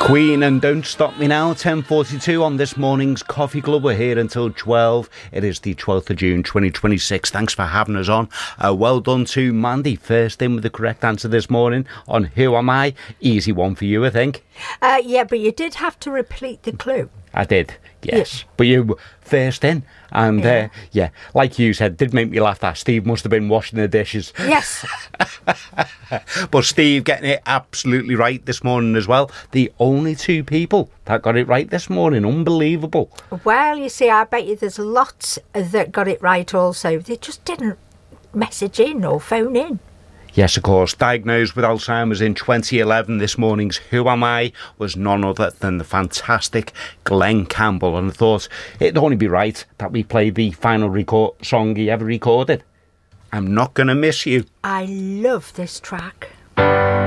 Queen and Don't Stop Me Now, 10:42 on this morning's Coffee Club. We're here until 12. It is the 12th of June 2026. Thanks for having us on. Well done to Mandy, first in with the correct answer this morning on Who Am I? Easy one for you, I think. Yeah, but you did have to repeat the clue. I did, yes. But you were first in. And, like you said, did make me laugh that Steve must have been washing the dishes. Yes. But Steve getting it absolutely right this morning as well. The only two people that got it right this morning. Unbelievable. Well, you see, I bet you there's lots that got it right also. They just didn't message in or phone in. Yes, of course. Diagnosed with Alzheimer's in 2011, this morning's Who Am I was none other than the fantastic Glenn Campbell. And I thought it'd only be right that we play the final song he ever recorded. I'm Not Gonna Miss You. I love this track.